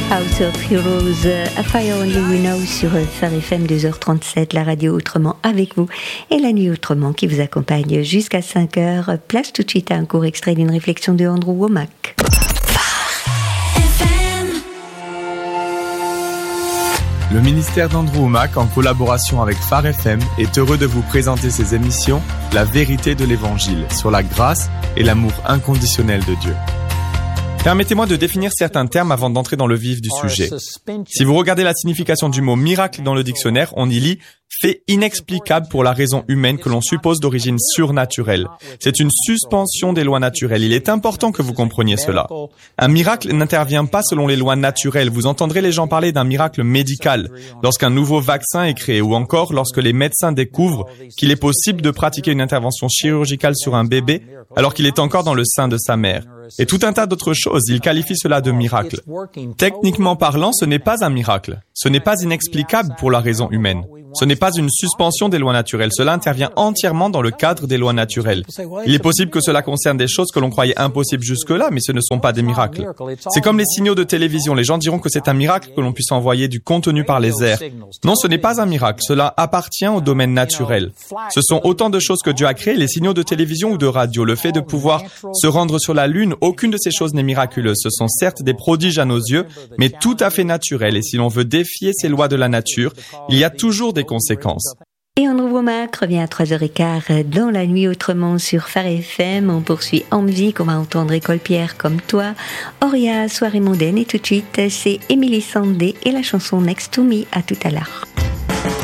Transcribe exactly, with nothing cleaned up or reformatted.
House of Heroes, A Fire Only We Know sur Phare F M deux heures trente-sept, la radio autrement avec vous et la nuit autrement qui vous accompagne jusqu'à cinq heures. Place tout de suite à un court extrait d'une réflexion de Andrew Wommack. Le ministère d'Andrew Wommack, en collaboration avec Phare F M, est heureux de vous présenter ses émissions « La vérité de l'Évangile » sur la grâce et l'amour inconditionnel de Dieu. Permettez-moi de définir certains termes avant d'entrer dans le vif du sujet. Si vous regardez la signification du mot « miracle » dans le dictionnaire, on y lit « fait inexplicable pour la raison humaine que l'on suppose d'origine surnaturelle ». C'est une suspension des lois naturelles. Il est important que vous compreniez cela. Un miracle n'intervient pas selon les lois naturelles. Vous entendrez les gens parler d'un miracle médical lorsqu'un nouveau vaccin est créé ou encore lorsque les médecins découvrent qu'il est possible de pratiquer une intervention chirurgicale sur un bébé alors qu'il est encore dans le sein de sa mère. Et tout un tas d'autres choses, ils qualifient cela de miracle. Techniquement parlant, ce n'est pas un miracle. Ce n'est pas inexplicable pour la raison humaine. Ce n'est pas une suspension des lois naturelles. Cela intervient entièrement dans le cadre des lois naturelles. Il est possible que cela concerne des choses que l'on croyait impossibles jusque-là, mais ce ne sont pas des miracles. C'est comme les signaux de télévision. Les gens diront que c'est un miracle que l'on puisse envoyer du contenu par les airs. Non, ce n'est pas un miracle. Cela appartient au domaine naturel. Ce sont autant de choses que Dieu a créées, les signaux de télévision ou de radio. Le fait de pouvoir se rendre sur la Lune, aucune de ces choses n'est miraculeuse. Ce sont certes des prodiges à nos yeux, mais tout à fait naturels. Et si l'on veut défier ces lois de la nature, il y a toujours des conséquences. Et Andrew Wommack revient à trois heures quinze dans la nuit autrement sur Phare F M. On poursuit en musique, on va entendre École Pierre comme toi, Auria, Soirée mondaine et tout de suite c'est Émilie Sandé et la chanson Next to Me. À tout à l'heure.